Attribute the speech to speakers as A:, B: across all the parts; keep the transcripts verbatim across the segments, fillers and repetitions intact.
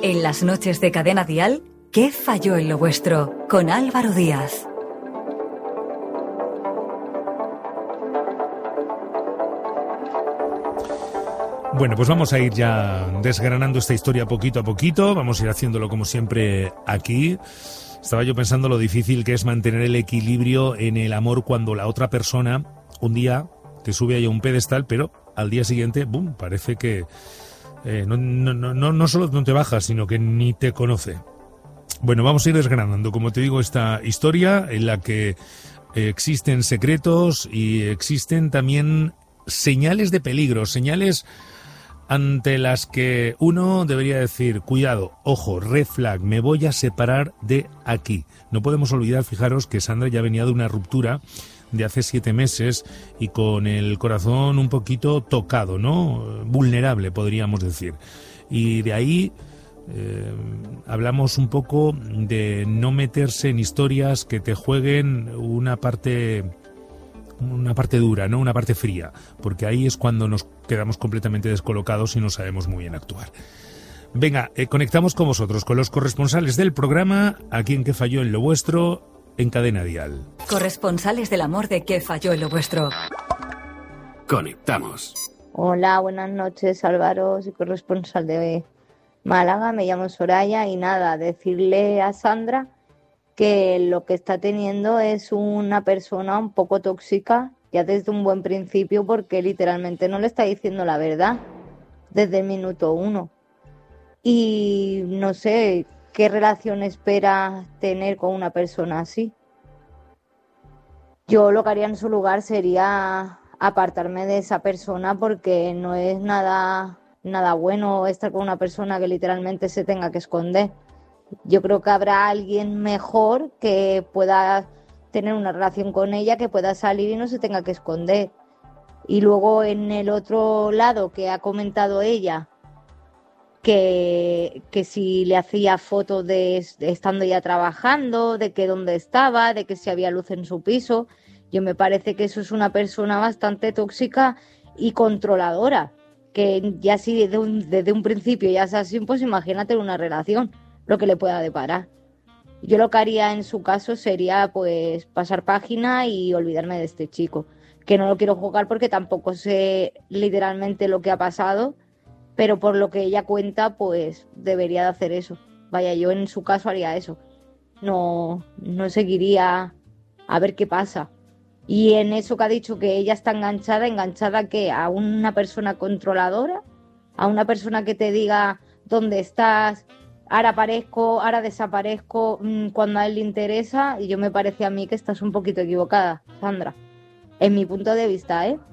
A: En las noches de Cadena Dial, ¿qué falló en lo vuestro? Con Álvaro Díaz.
B: Bueno, pues vamos a ir ya desgranando esta historia poquito a poquito. Vamos a ir haciéndolo como siempre aquí. Estaba yo pensando lo difícil que es mantener el equilibrio en el amor cuando la otra persona un día te sube ahí a un pedestal, pero al día siguiente, boom, parece que eh, no, no, no, no solo no te baja, sino que ni te conoce. Bueno, vamos a ir desgranando, como te digo, esta historia en la que eh, existen secretos y existen también señales de peligro, señales ante las que uno debería decir, cuidado, ojo, red flag, me voy a separar de aquí. No podemos olvidar, fijaros, que Sandra ya venía de una ruptura de hace siete meses y con el corazón un poquito tocado, ¿no? Vulnerable, podríamos decir. Y de ahí eh, hablamos un poco de no meterse en historias que te jueguen una parte... una parte dura, ¿no? Una parte fría, porque ahí es cuando nos quedamos completamente descolocados y no sabemos muy bien actuar. Venga, eh, conectamos con vosotros, con los corresponsales del programa, aquí en ¿Qué falló en lo vuestro? En Cadena Dial.
A: Corresponsales del amor de ¿Qué falló en lo vuestro?
C: Conectamos.
D: Hola, buenas noches, Álvaro, soy corresponsal de Málaga, me llamo Soraya y nada, decirle a Sandra que lo que está teniendo es una persona un poco tóxica ya desde un buen principio, porque literalmente no le está diciendo la verdad desde el minuto uno. Y no sé qué relación espera tener con una persona así. Yo lo que haría en su lugar sería apartarme de esa persona, porque no es nada, nada bueno estar con una persona que literalmente se tenga que esconder. Yo creo que habrá alguien mejor que pueda tener una relación con ella, que pueda salir y no se tenga que esconder. Y luego en el otro lado que ha comentado ella, que, que si le hacía fotos de, de estando ya trabajando, de que dónde estaba, de que si había luz en su piso, yo me parece que eso es una persona bastante tóxica y controladora, que ya si desde un, desde un principio ya es así, pues imagínate una relación, lo que le pueda deparar. Yo lo que haría en su caso sería pues pasar página y olvidarme de este chico, que no lo quiero juzgar porque tampoco sé literalmente lo que ha pasado, pero por lo que ella cuenta pues debería de hacer eso. Vaya, yo en su caso haría eso, no, no seguiría a ver qué pasa. Y en eso que ha dicho, que ella está enganchada, ¿enganchada qué? ¿A una persona controladora? ¿A una persona que te diga dónde estás? Ahora aparezco, ahora desaparezco mmm, cuando a él le interesa. Y yo me parece a mí que estás un poquito equivocada, Sandra, en mi punto de vista, ¿eh?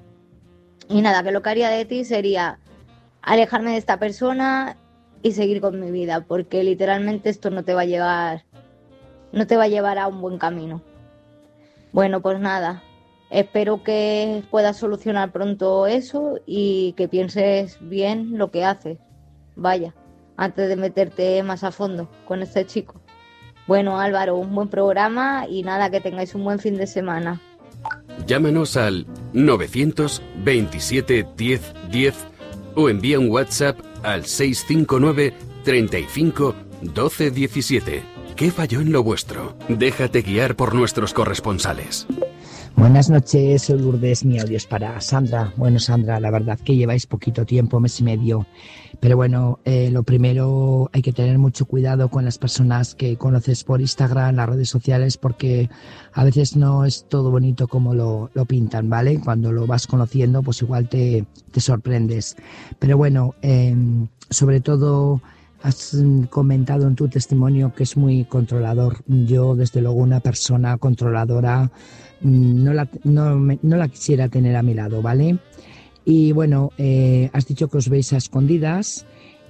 D: Y nada, que lo que haría de ti sería alejarme de esta persona y seguir con mi vida, porque literalmente esto no te va a llevar, no te va a llevar a un buen camino. Bueno, pues nada, espero que puedas solucionar pronto eso y que pienses bien lo que haces. Vaya, antes de meterte más a fondo con este chico. Bueno, Álvaro, un buen programa y nada, que tengáis un buen fin de semana.
C: Llámanos al novecientos veintisiete diez diez o envía un WhatsApp al seiscientos cincuenta y nueve treinta y cinco doce diecisiete. ¿Qué falló en lo vuestro? Déjate guiar por nuestros corresponsales.
E: Buenas noches, soy Lourdes, mi audio es para Sandra. Bueno, Sandra, la verdad que lleváis poquito tiempo, mes y medio, pero bueno, eh, lo primero, hay que tener mucho cuidado con las personas que conoces por Instagram, las redes sociales, porque a veces no es todo bonito como lo, lo pintan, ¿vale? Cuando lo vas conociendo, pues igual te, te sorprendes. Pero bueno, eh, sobre todo has comentado en tu testimonio que es muy controlador. Yo, desde luego, una persona controladora no la, no, no la quisiera tener a mi lado, ¿vale? Y bueno, eh, has dicho que os veis a escondidas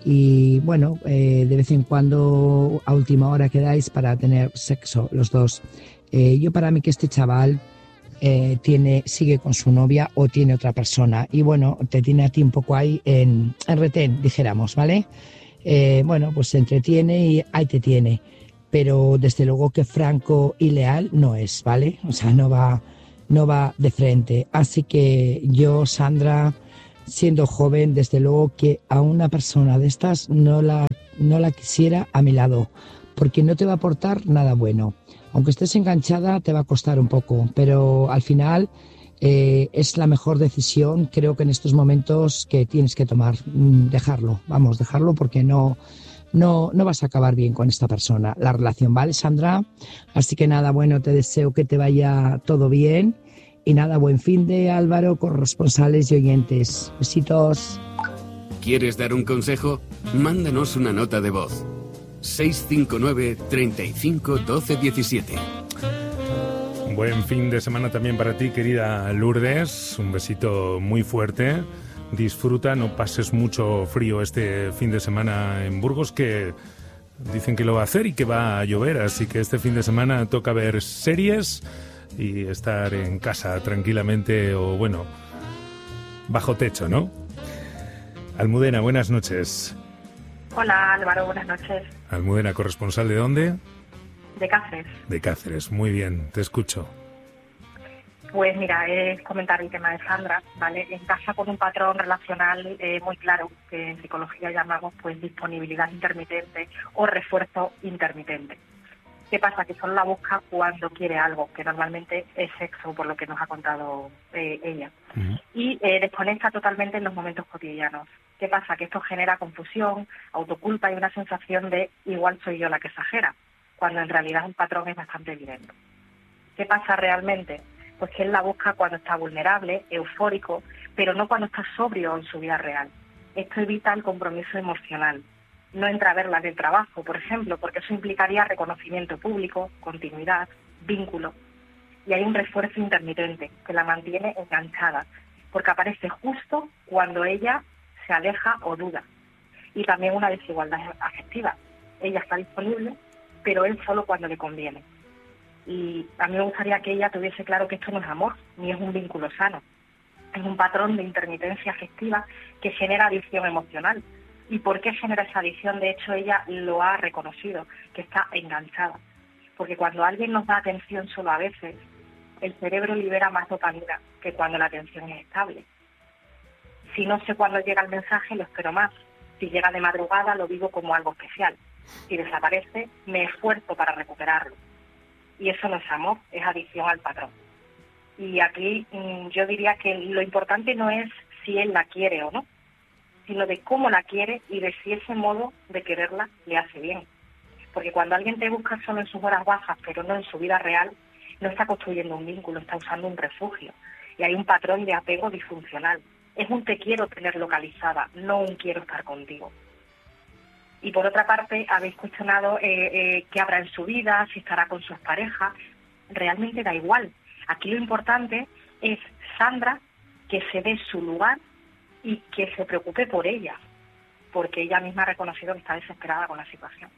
E: y bueno, eh, de vez en cuando a última hora quedáis para tener sexo los dos. Eh, yo para mí que este chaval eh, tiene, sigue con su novia o tiene otra persona y bueno, te tiene a ti un poco ahí en, en retén, dijéramos, ¿vale? Eh, bueno, pues se entretiene y ahí te tiene. Pero desde luego que franco y leal no es, ¿vale? O sea, no va, no va de frente. Así que yo, Sandra, siendo joven, desde luego que a una persona de estas no la, no la quisiera a mi lado, porque no te va a aportar nada bueno. Aunque estés enganchada, te va a costar un poco, pero al final eh, es la mejor decisión, creo que en estos momentos que tienes que tomar, mm, dejarlo, vamos, dejarlo porque no, no, no vas a acabar bien con esta persona, la relación, ¿vale, Sandra? Así que nada, bueno, te deseo que te vaya todo bien y nada, buen fin de Álvaro, corresponsales y oyentes. Besitos.
C: ¿Quieres dar un consejo? Mándanos una nota de voz. seis cinco nueve, treinta y cinco, doce diecisiete.
B: Buen fin de semana también para ti, querida Lourdes. Un besito muy fuerte. Disfruta, no pases mucho frío este fin de semana en Burgos, que dicen que lo va a hacer y que va a llover, así que este fin de semana toca ver series y estar en casa tranquilamente o, bueno, bajo techo, ¿no? Almudena, buenas noches.
F: Hola Álvaro, buenas noches.
B: Almudena, ¿corresponsal de dónde?
F: De Cáceres.
B: De Cáceres, muy bien, te escucho.
F: Pues mira, es comentar el tema de Sandra, ¿vale? Encaja con un patrón relacional eh, muy claro, que en psicología llamamos pues disponibilidad intermitente o refuerzo intermitente. ¿Qué pasa? Que solo la busca cuando quiere algo, que normalmente es sexo, por lo que nos ha contado eh, ella. Uh-huh. Y eh, desconecta totalmente en los momentos cotidianos. ¿Qué pasa? Que esto genera confusión, autoculpa y una sensación de igual soy yo la que exagera, cuando en realidad el patrón es bastante evidente. ¿Qué pasa realmente? Pues que él la busca cuando está vulnerable, eufórico, pero no cuando está sobrio en su vida real. Esto evita el compromiso emocional. No entra a verla en el trabajo, por ejemplo, porque eso implicaría reconocimiento público, continuidad, vínculo. Y hay un refuerzo intermitente que la mantiene enganchada, porque aparece justo cuando ella se aleja o duda. Y también una desigualdad afectiva. Ella está disponible, pero él solo cuando le conviene. Y a mí me gustaría que ella tuviese claro que esto no es amor, ni es un vínculo sano. Es un patrón de intermitencia afectiva que genera adicción emocional. ¿Y por qué genera esa adicción? De hecho, ella lo ha reconocido, que está enganchada. Porque cuando alguien nos da atención solo a veces, el cerebro libera más dopamina que cuando la atención es estable. Si no sé cuándo llega el mensaje, lo espero más. Si llega de madrugada, lo vivo como algo especial. Si desaparece, me esfuerzo para recuperarlo. Y eso no es amor, es adicción al patrón. Y aquí mmm, yo diría que lo importante no es si él la quiere o no, sino de cómo la quiere y de si ese modo de quererla le hace bien. Porque cuando alguien te busca solo en sus horas bajas, pero no en su vida real, no está construyendo un vínculo, está usando un refugio. Y hay un patrón de apego disfuncional. Es un te quiero tener localizada, no un quiero estar contigo. Y por otra parte, habéis cuestionado eh, eh, qué habrá en su vida, si estará con sus parejas. Realmente da igual. Aquí lo importante es Sandra, que se dé su lugar y que se preocupe por ella, porque ella misma ha reconocido que está desesperada con la situación.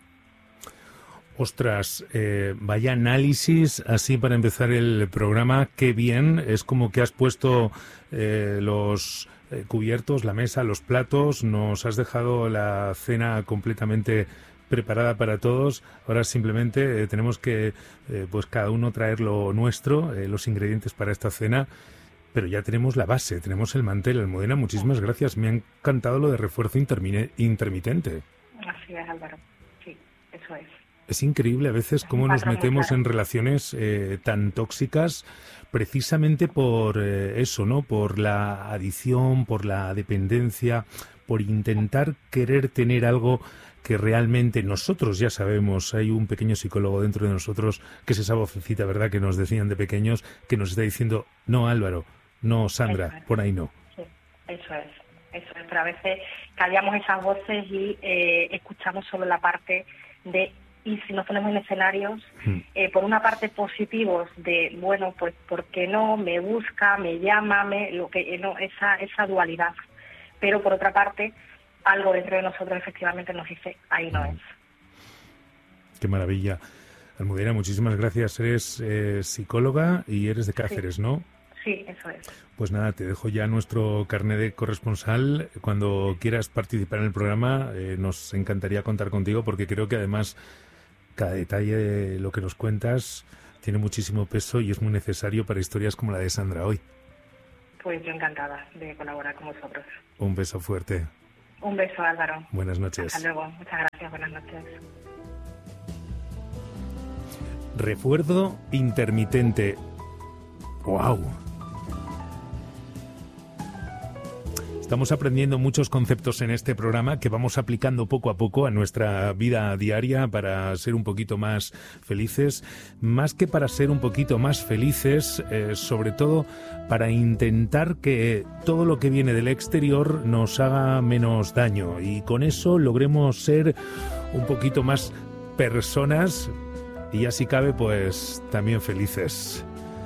B: Ostras, eh, vaya análisis así para empezar el programa, qué bien, es como que has puesto eh, los eh, cubiertos, la mesa, los platos, nos has dejado la cena completamente preparada para todos, ahora simplemente eh, tenemos que eh, pues cada uno traer lo nuestro, eh, los ingredientes para esta cena. Pero ya tenemos la base, tenemos el mantel. Almudena, muchísimas gracias. Me ha encantado lo de refuerzo intermine, intermitente.
F: Así es, Álvaro. Sí, eso es.
B: Es increíble a veces cómo nos metemos en relaciones eh, tan tóxicas precisamente por eh, eso, ¿no? Por la adicción, por la dependencia, por intentar querer tener algo que realmente nosotros ya sabemos. Hay un pequeño psicólogo dentro de nosotros que es esa vocecita, ¿verdad?, que nos decían de pequeños, que nos está diciendo, no, Álvaro, no, Sandra, por ahí no.
F: Sí, eso es, eso es, pero a veces callamos esas voces y eh, escuchamos solo la parte de, y si nos ponemos en escenarios, hmm. eh, por una parte positivos de, bueno, pues, ¿por qué no? Me busca, me llama, me, lo que, eh, no, esa, esa dualidad, pero por otra parte, algo dentro de nosotros efectivamente nos dice, ahí no es.
B: Qué maravilla. Almudena, muchísimas gracias. Eres eh, psicóloga y eres de Cáceres,
F: sí.
B: ¿no?
F: Sí, eso es.
B: Pues nada, te dejo ya nuestro carnet de corresponsal. Cuando quieras participar en el programa, eh, nos encantaría contar contigo, porque creo que además cada detalle de lo que nos cuentas tiene muchísimo peso y es muy necesario para historias como la de Sandra hoy.
F: pues yo encantada de colaborar con vosotros.
B: Un beso fuerte.
F: Un beso, Álvaro.
B: Buenas noches.
F: Hasta luego. Muchas gracias. Buenas noches.
B: Refuerzo intermitente. ¡Wow! Estamos aprendiendo muchos conceptos en este programa que vamos aplicando poco a poco a nuestra vida diaria para ser un poquito más felices. Más que para ser un poquito más felices, eh, sobre todo para intentar que todo lo que viene del exterior nos haga menos daño y con eso logremos ser un poquito más personas y ya si cabe, pues también felices.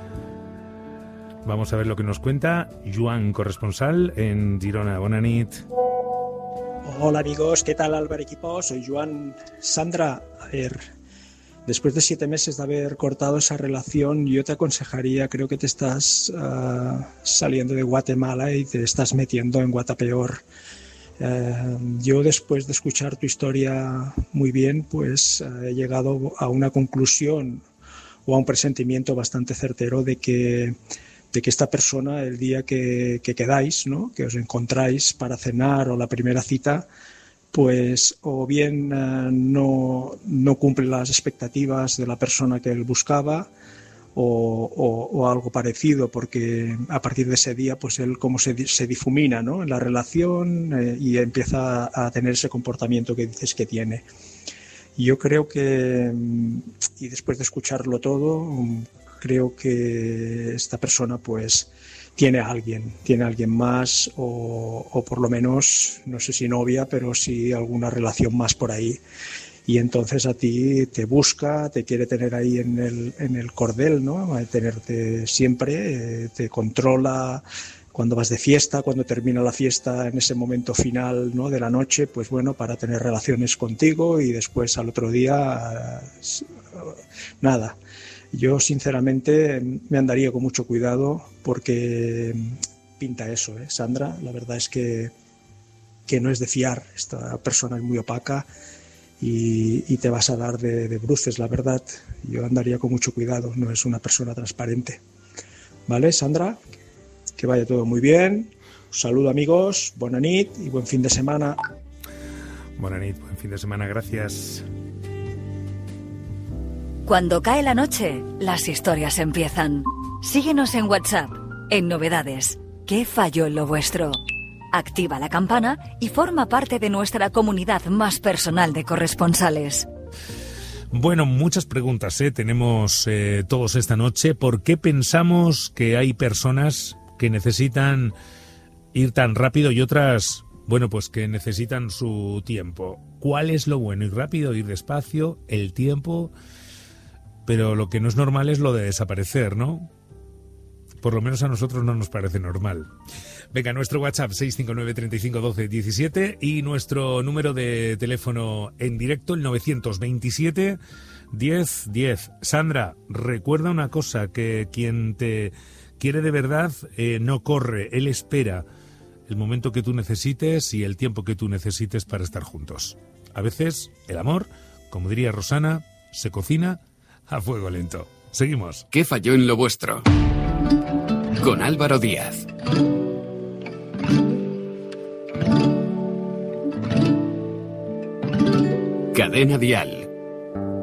B: Vamos a ver lo que nos cuenta Joan, corresponsal en Girona. Bona nit.
G: Hola amigos, ¿qué tal Álvaro equipo? Soy Joan. Sandra, a ver, después de siete meses de haber cortado esa relación, yo te aconsejaría, creo que te estás uh, saliendo de Guatemala y te estás metiendo en Guatapeor. Uh, yo después de escuchar tu historia muy bien, pues uh, he llegado a una conclusión o a un presentimiento bastante certero de que de que esta persona, el día que, que quedáis, ¿no?, que os encontráis para cenar o la primera cita, pues o bien uh, no, no cumple las expectativas de la persona que él buscaba o, o, o algo parecido, porque a partir de ese día pues él como se, se difumina, ¿no?, en la relación eh, y empieza a tener ese comportamiento que dices que tiene. Yo creo que, y después de escucharlo todo, creo que esta persona pues tiene a alguien, tiene a alguien más o, o por lo menos, no sé si novia, pero sí alguna relación más por ahí. Y entonces a ti te busca, te quiere tener ahí en el, en el cordel, ¿no?, tenerte siempre, eh, te controla cuando vas de fiesta, cuando termina la fiesta, en ese momento final, ¿no?, de la noche, pues bueno, para tener relaciones contigo y después al otro día, nada. Yo sinceramente me andaría con mucho cuidado porque pinta eso, ¿eh, Sandra? La verdad es que, que no es de fiar, esta persona es muy opaca y, y te vas a dar de, de bruces, la verdad. Yo andaría con mucho cuidado, no es una persona transparente. ¿Vale, Sandra? Que vaya todo muy bien. Un saludo amigos, buena nit y buen fin de semana.
B: Buena nit, buen fin de semana, gracias.
A: Cuando cae la noche, las historias empiezan. Síguenos en WhatsApp, en Novedades. ¿Qué falló en lo vuestro? Activa la campana y forma parte de nuestra comunidad más personal de corresponsales.
B: Bueno, muchas preguntas ¿eh? tenemos eh, todos esta noche. ¿Por qué pensamos que hay personas que necesitan ir tan rápido y otras, bueno, pues que necesitan su tiempo? ¿Cuál es lo bueno? Ir rápido, ir despacio, el tiempo. Pero lo que no es normal es lo de desaparecer, ¿no? Por lo menos a nosotros no nos parece normal. Venga, nuestro WhatsApp seis cinco nueve, treinta y cinco, doce, diecisiete y nuestro número de teléfono en directo, el novecientos veintisiete, diez, diez. Sandra, recuerda una cosa, que quien te quiere de verdad eh, no corre, él espera el momento que tú necesites y el tiempo que tú necesites para estar juntos. A veces el amor, como diría Rosana, se cocina a fuego lento. Seguimos.
C: ¿Qué falló en lo vuestro? Con Álvaro Díaz. Cadena Dial.